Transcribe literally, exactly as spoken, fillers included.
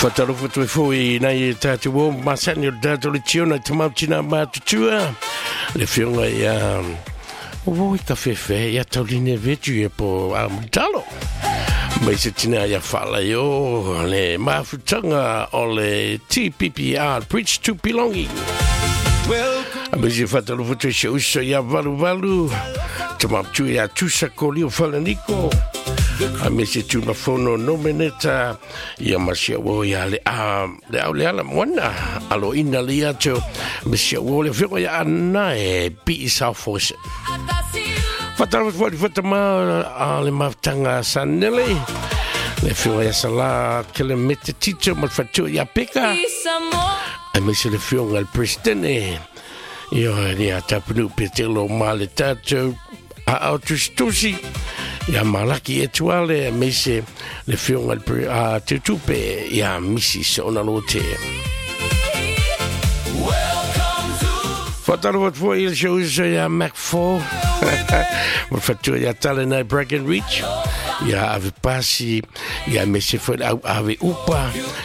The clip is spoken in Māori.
Fatalo foto foi nai tatu o masani o dato le tiona tamautina matutua le fionga ia o ka fefe ia tauline vetu e po amtalo mai se tina ia fala yo le mafutanga o le T P P R Preach to Belonging. Mai se fatalo foto se usa ia valu valu tamautu ia tusa kolio falaniko. A mese tuna fono no meneta ia masia wo ia le a le au le ala mona alo ina le ato masia wo le fego ia ana e pi South Force fatalo foi fatama a le matanga sanele le fego ia sala que le mete tito mal fatu ia peka a mese le fego al presidente io ia tapunu petelo male tato a autostusi ia malaki e tuale me se le fionga a te tupe ia misi se ona lote fatalo wat foi il shows ia Mac four mo fatu ia talena Bracken Reach ia ave pasi ia me se foi ave upa